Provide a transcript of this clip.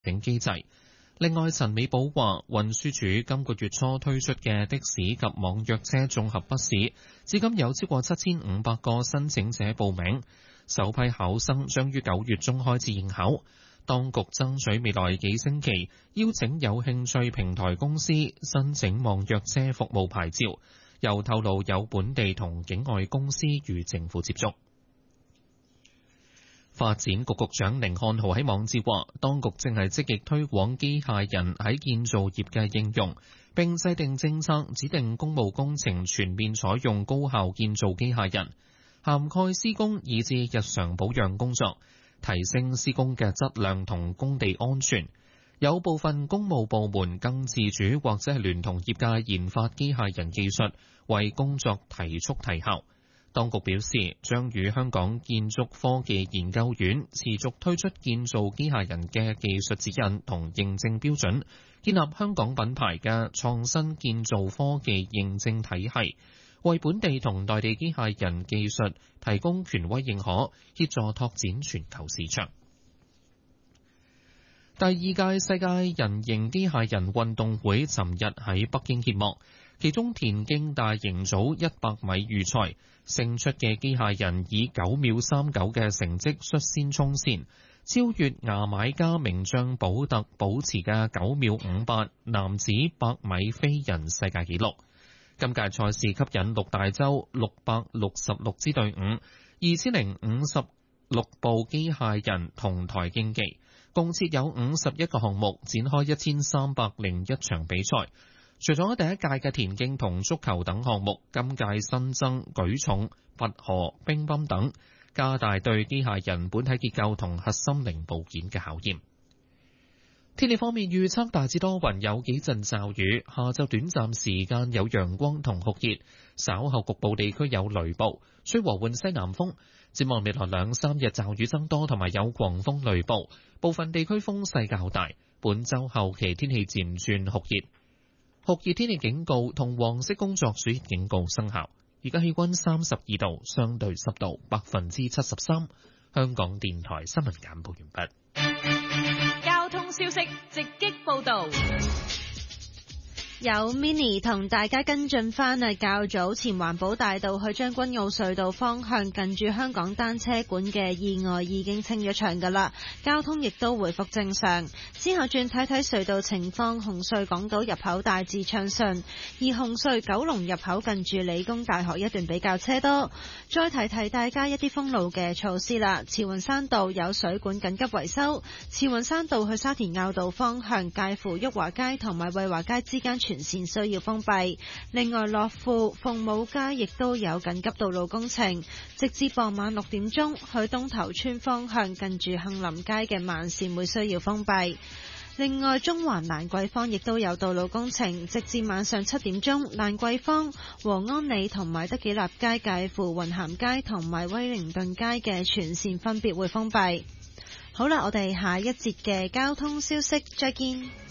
整機制。另外，陳美寶話，運輸署今個月初推出嘅的士及網約車綜合筆試，至今有超過7500個申請者報名，首批考生將於9月中開始應考。當局爭取未來幾星期邀請有興趣平台公司申請網約車服務牌照，又透露有本地同境外公司與政府接觸。發展局局長甯漢豪喺網誌話，當局正係積極推廣機械人喺建造業嘅應用，並制定政策，指定公務工程全面採用高效建造機械人，涵蓋施工以至日常保養工作，提升施工嘅質量同工地安全。有部分公務部門更自主或者係聯同業界研發機械人技術，為工作提速提效。當局表示，將與香港建築科技研究院持續推出建造機械人嘅技術指引同認證標準，建立香港品牌嘅創新建造科技認證體系，為本地同內地機械人技術提供權威認可，協助拓展全球市場。第二屆世界人形機械人運動會尋日喺北京揭幕，其中田徑大型組100米預賽勝出嘅機械人以9秒39嘅成績率先衝線，超越牙買加名將保特保持嘅9秒58男子100米飛人世界紀錄。今屆賽事吸引六大洲666支隊伍、2056部機械人同台競技，共設有51個項目，展開1301場比賽。除咗第一屆嘅田徑同足球等項目，今屆新增舉重、拔河、乒乓等，加大對機械人本體結構同核心零部件嘅考驗。天氣方面預測大致多雲，有幾陣驟雨，下晝短暫時間有陽光同酷熱，稍後局部地區有雷暴，吹和緩西南風。展望未來2-3日驟雨增多，同埋有狂風雷暴，部分地區風勢較大。本週後期天氣漸轉酷熱。酷熱天氣警告同黃色工作暑熱警告生效。而家氣溫32度，相對濕度73%。香港電台新聞簡報完畢。 交通消息直擊報道。 有 Mini 同大家跟進返較早前環保大道去將軍澳隧道方向近住香港單車館嘅意外已經清咗場㗎啦，交通亦都回復正常。之後轉睇睇隧道情況，紅隧港島入口大致暢順，而紅隧九龍入口近住理工大學一段比較車多。再提提大家一啲封路嘅措施啦，慈雲山道有水管緊急維修，慈雲山道去沙田坳道方向介乎裕華街同埋惠華街之間全線需要封閉。另外，樂富鳳舞街亦都有緊急道路工程，直至傍晚6點鐘，去東頭村方向近住杏林街嘅慢線會需要封閉。另外，中環蘭桂坊亦都有道路工程，直至晚上7點鐘，蘭桂坊、和安里同埋德己立街介乎雲咸街同埋威靈頓街嘅全線分別會封閉。好啦，我哋下一節嘅交通消息再見。